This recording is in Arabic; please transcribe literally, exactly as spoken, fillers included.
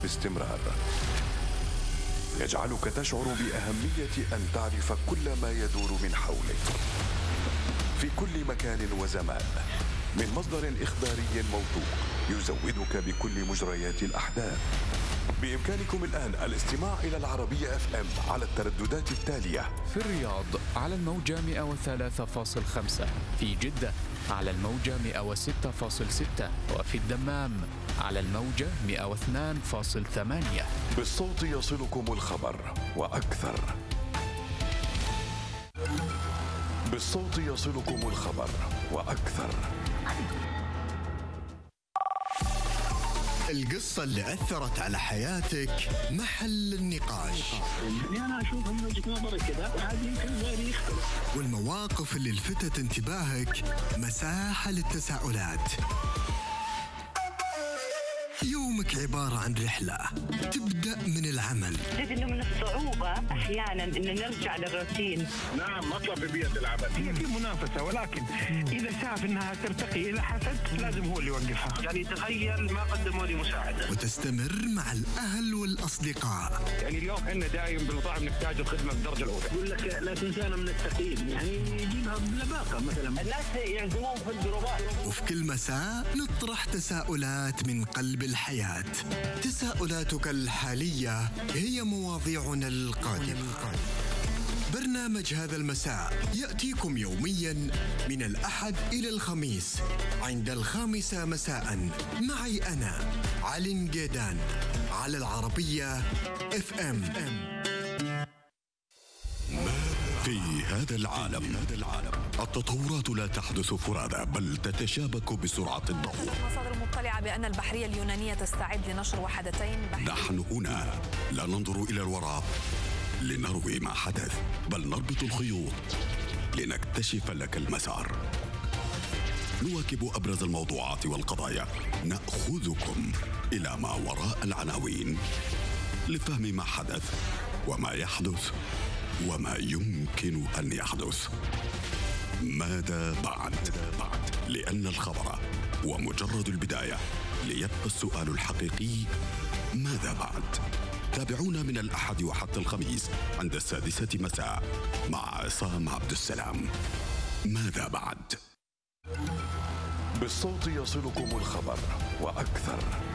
باستمرار، يجعلك تشعر بأهمية أن تعرف كل ما يدور من حولك في كل مكان وزمان، من مصدر إخباري موثوق يزودك بكل مجريات الأحداث. بإمكانكم الآن الاستماع إلى العربية اف ام على الترددات التالية: في الرياض على الموجة مئة وثلاثة فاصلة خمسة، في جدة على الموجة مئة وستة فاصلة ستة، وفي الدمام على الموجة مئة واثنين فاصلة ثمانية. بالصوت يصلكم الخبر وأكثر. بالصوت يصلكم الخبر وأكثر. القصة اللي أثرت على حياتك محل النقاش. يعني أنا أشوف من وجهة نظري كذا، عاد يمكن غيري يختلف. والمواقف اللي لفتت انتباهك مساحة للتساؤلات. يومك عبارة عن رحلة تبدأ من العمل. تجد إنه من الصعوبة أحيانا إن نرجع للروتين. نعم، مطلب ببيئة العمل. هي في منافسة، ولكن إذا شاف إنها ترتقي إلى حسد لازم هو اللي يوقفها. يعني تخيل ما قدموا لي مساعدة. وتستمر مع الأهل والأصدقاء. يعني اليوم إحنا دايم بالمطاعم نحتاج الخدمة بالدرجة الأولى. يقول لك لا تنسانا من التقييم، يعني يجيبها بلباقة مثلا. الناس يعزمون في الجروبات. وفي كل مساء نطرح تساؤلات من قلب الحياة. تساؤلاتك الحالية هي مواضيعنا القادمة. برنامج هذا المساء يأتيكم يوميا من الأحد إلى الخميس عند الخامسة مساء معي أنا علي نقيدان على العربية اف ام. في هذا العالم التطورات لا تحدث فرادى بل تتشابك بسرعة الضوء. مصادر مطلعة بأن البحرية اليونانية تستعد لنشر وحدتين بحرية. نحن هنا لا ننظر إلى الوراء لنروي ما حدث، بل نربط الخيوط لنكتشف لك المسار. نواكب أبرز الموضوعات والقضايا، نأخذكم إلى ما وراء العناوين لفهم ما حدث وما يحدث وما يمكن أن يحدث. ماذا بعد؟ لأن الخبر ومجرد البداية، ليبقى السؤال الحقيقي: ماذا بعد؟ تابعونا من الأحد وحتى الخميس عند السادسة مساء مع عصام عبد السلام. ماذا بعد؟ بالصوت يصلكم الخبر وأكثر.